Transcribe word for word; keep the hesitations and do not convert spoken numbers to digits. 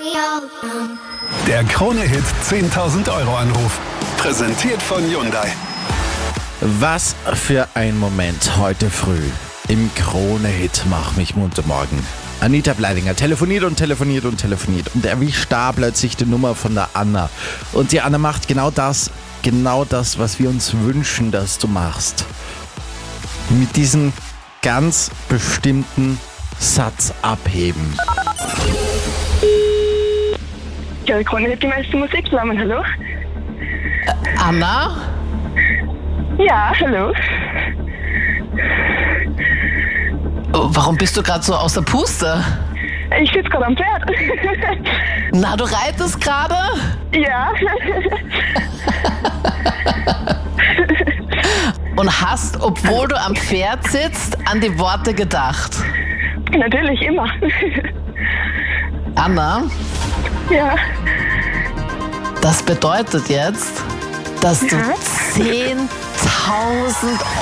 Der Krone-Hit zehntausend Euro Anruf. Präsentiert von Hyundai. Was für ein Moment heute früh im Krone-Hit Mach mich munter morgen. Anita Bleidinger telefoniert und telefoniert und telefoniert und erwischt da plötzlich die Nummer von der Anna. Und die Anna macht genau das, genau das, was wir uns wünschen, dass du machst. Mit diesem ganz bestimmten Satz abheben. Ja, ich kann nicht die meiste Musik zusammen, hallo? Äh, Anna? Ja, hallo. Oh, warum bist du gerade so aus der Puste? Ich sitze gerade am Pferd. Na, du reitest gerade? Ja. Und hast, obwohl du am Pferd sitzt, an die Worte gedacht? Natürlich, immer. Anna, Ja. das bedeutet jetzt, dass du Ja. zehntausend